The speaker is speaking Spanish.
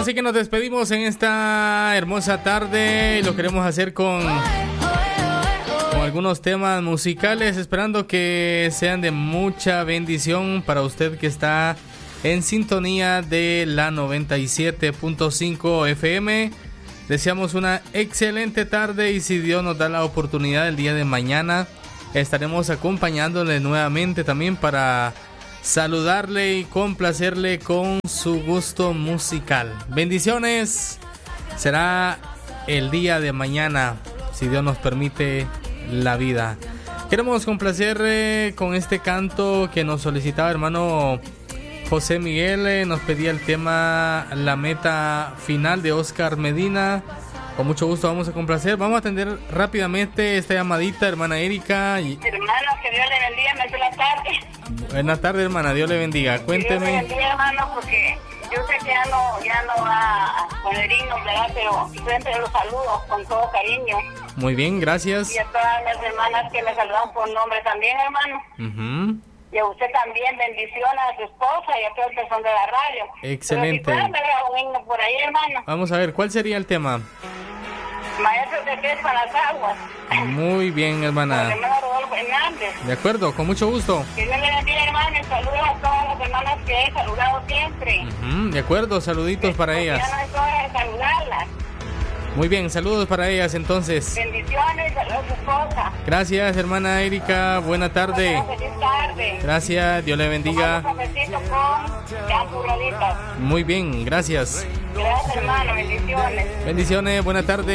así que nos despedimos en esta hermosa tarde y lo queremos hacer con algunos temas musicales, esperando que sean de mucha bendición para usted que está en sintonía de la 97.5 FM. Deseamos una excelente tarde y si Dios nos da la oportunidad el día de mañana estaremos acompañándole nuevamente también para saludarle y complacerle con su gusto musical. Bendiciones. Será el día de mañana, si Dios nos permite la vida. Queremos complacer con este canto que nos solicitaba hermano José Miguel. Nos pedía el tema La Meta Final de Oscar Medina. Con mucho gusto vamos a complacer. Vamos a atender rápidamente esta llamadita, hermana Erika. Hermano, que Dios le bendiga, me hace la tarde. Buenas tardes, hermana, Dios le bendiga. Cuénteme. Dios le bendiga, hermano, porque yo sé que ya no va a poner himnos, ¿verdad? Pero siempre los saludo con todo cariño. Muy bien, gracias. Y a todas las hermanas que me saludan por nombre también, hermano. Y a usted también, bendiciones a su esposa y a todos los que son de la radio. Excelente. Pero si pueden, me deja un himno por ahí, hermano. Vamos a ver, ¿cuál sería el tema? Maestros de Crespa para las aguas. Muy bien, hermana. El hermano Rodolfo Hernández. De acuerdo, con mucho gusto. Que Dios le bendiga, hermano, y saludos a todas las hermanas que he saludado siempre. De acuerdo, saluditos para ellas. Ya no es hora de saludarlas. Muy bien, saludos para ellas entonces. Bendiciones, saludos a su esposa. Gracias, hermana Erika, buena tarde. Feliz tarde. Gracias, Dios le bendiga. Tomamos un cafecito con Campo Roditas. Muy bien, gracias. Gracias, hermano, bendiciones. Bendiciones, buena tarde.